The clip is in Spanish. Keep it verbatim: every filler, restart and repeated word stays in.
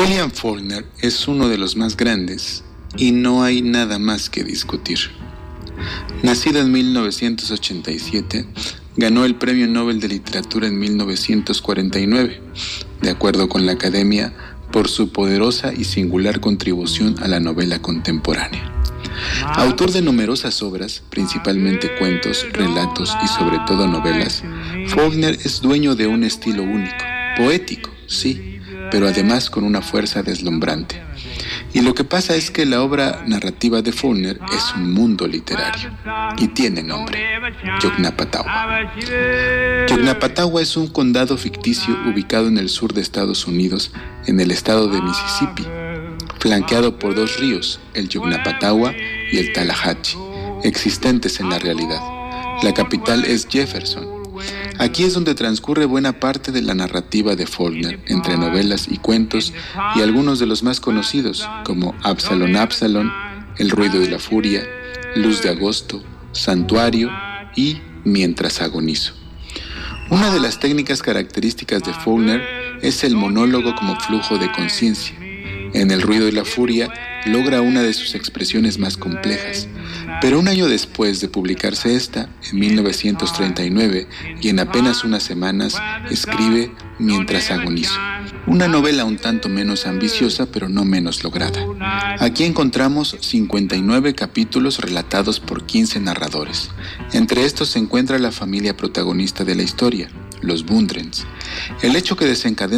William Faulkner es uno de los más grandes y no hay nada más que discutir. Nacido en mil novecientos ochenta y siete, ganó el Premio Nobel de Literatura en mil novecientos cuarenta y nueve, de acuerdo con la Academia, por su poderosa y singular contribución a la novela contemporánea. Autor de numerosas obras, principalmente cuentos, relatos y sobre todo novelas, Faulkner es dueño de un estilo único, poético, sí, pero además con una fuerza deslumbrante. Y lo que pasa es que la obra narrativa de Faulkner es un mundo literario y tiene nombre: Yoknapatawpha. Yoknapatawpha es un condado ficticio ubicado en el sur de Estados Unidos, en el estado de Mississippi, flanqueado por dos ríos, el Yoknapatawpha y el Tallahatchie, existentes en la realidad. La capital es Jefferson. Aquí es donde transcurre buena parte de la narrativa de Faulkner, entre novelas y cuentos, y algunos de los más conocidos, como Absalón Absalón, El ruido de la furia, Luz de agosto, Santuario y Mientras agonizo. Una de las técnicas características de Faulkner es el monólogo como flujo de conciencia. En El ruido de la furia logra una de sus expresiones más complejas, pero un año después de publicarse esta, en mil novecientos treinta y nueve, y en apenas unas semanas, escribe Mientras agonizo, una novela un tanto menos ambiciosa pero no menos lograda. Aquí encontramos cincuenta y nueve capítulos relatados por quince narradores. Entre estos se encuentra la familia protagonista de la historia, los Bundrens. El hecho que desencadena